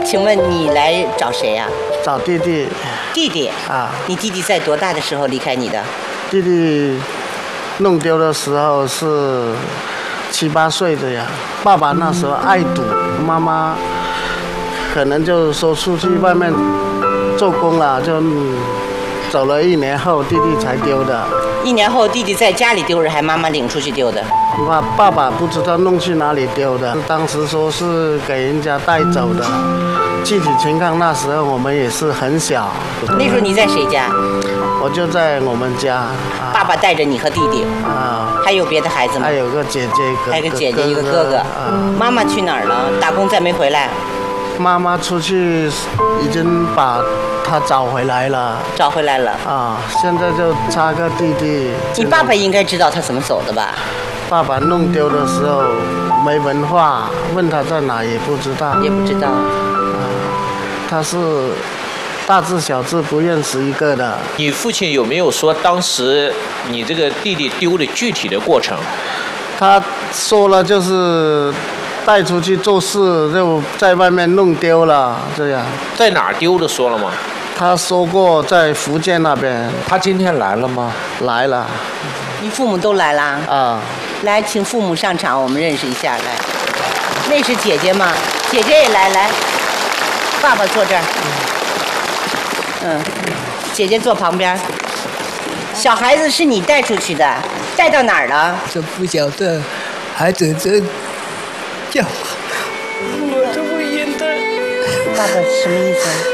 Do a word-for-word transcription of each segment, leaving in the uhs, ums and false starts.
请问你来找谁呀、啊？ 找弟弟。 弟弟啊？ 你弟弟在多大的时候离开你的？ 弟弟弄丢的时候是七八岁这样。爸爸那时候爱赌，妈妈可能就说出去外面做工了，就走了一年后，弟弟才丢的。 一年后，弟弟在家里丢着，还妈妈领出去丢的。 爸爸爸不知道弄去哪里丢的，当时说是给人家带走的。具体情况那时候我们也是很小。 那时候你在谁家？ 我就在我们家。啊、 爸爸带着你和弟弟。啊。还有别的孩子吗？ 还有个姐姐， 还有个姐姐，一个哥哥。啊。妈妈去哪儿了？打工再没回来。 妈妈出去已经把他找回来了。 找回来了。 啊，现在就差个弟弟。 你爸爸应该知道他怎么走的吧？ 爸爸弄丢的时候没文化，问他在哪也不知道。 也不知道。 啊，他是大字小字不认识一个的。 你父亲有没有说当时你这个弟弟丢的具体的过程？ 他说了，就是带出去做事，就在外面弄丢了，这样。 在哪儿丢的说了吗？ 他说过在福建那边。 他今天来了吗？ 来了。 你父母都来了？ 啊。 来，请父母上场，我们认识一下。来，那是姐姐吗？姐姐也来，来。爸爸坐这儿。嗯，姐姐坐旁边。小孩子是你带出去的，带到哪儿了？ 这不晓得，孩子这叫我都不认得。 爸爸什么意思？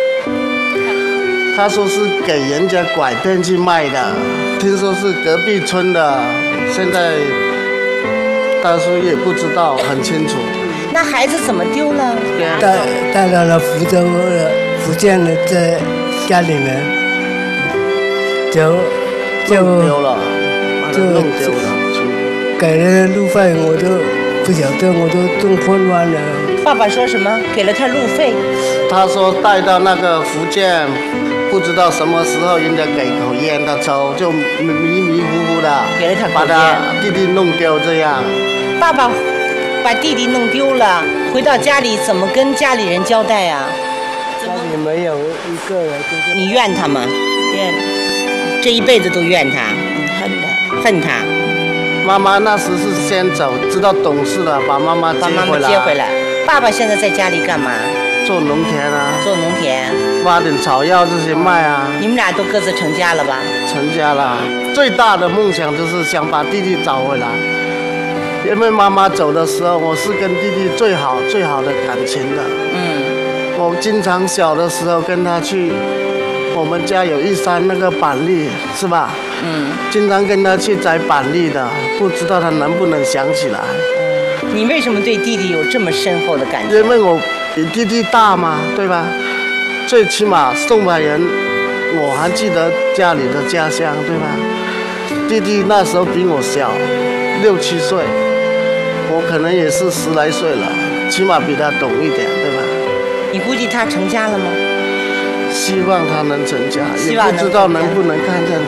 他说是给人家拐骗去卖的，听说是隔壁村的，现在大叔也不知道很清楚。 那孩子怎么丢了？ 带带到了福州了，福建的在家里面，就就丢了，就弄丢了。 给了路费，我都不晓得，我都中混乱了。 爸爸说什么？给了他路费？ 他说带到那个福建。不知道什么时候人家给口烟他抽，就迷迷糊糊的， 给了他把他弟弟弄丢这样。 爸爸把弟弟弄丢了，回到家里怎么跟家里人交代啊？ 家里没有一个人。 你怨他吗？怨，这一辈子都怨他，恨他，恨他。 妈妈那时是先走，知道懂事了，把妈妈接回来。 把妈妈接回来。爸爸现在在家里干嘛？ 做农田啊， 做农田， 挖点草药这些卖啊。 你们俩都各自成家了吧？ 成家了，最大的梦想就是想把弟弟找回来。因为妈妈走的时候，我是跟弟弟最好最好的感情的。嗯，我经常小的时候跟他去，我们家有一山那个板栗，是吧？嗯，经常跟他去摘板栗的，不知道他能不能想起来。 你为什么对弟弟有这么深厚的感情？ 因为我比弟弟大嘛，对吧？最起码宋百人，我还记得家里的家乡，对吧？弟弟那时候比我小六七岁，我可能也是十来岁了，起码比他懂一点，对吧？ 你估计他成家了吗？ 希望他能成家，也不知道能不能看见。